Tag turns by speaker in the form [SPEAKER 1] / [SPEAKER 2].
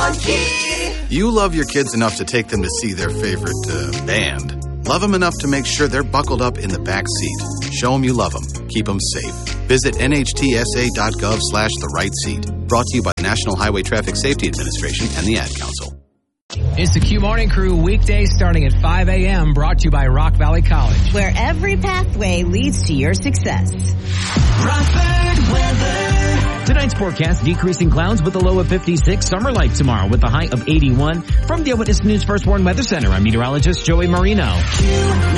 [SPEAKER 1] You love your kids enough to take them to see their favorite band. Love them enough to make sure they're buckled up in the back seat. Show them you love them. Keep them safe. Visit nhtsa.gov/the right seat. Brought to you by the National Highway Traffic Safety Administration and the Ad Council.
[SPEAKER 2] It's the Q Morning Crew, weekdays starting at 5 a.m., brought to you by Rock Valley College.
[SPEAKER 3] Where every pathway leads to your success.
[SPEAKER 4] Rockford weather.
[SPEAKER 5] Tonight's forecast, decreasing clouds with a low of 56. Summer light tomorrow with a high of 81. From the Eyewitness News First Warn Weather Center, I'm meteorologist Joey Marino.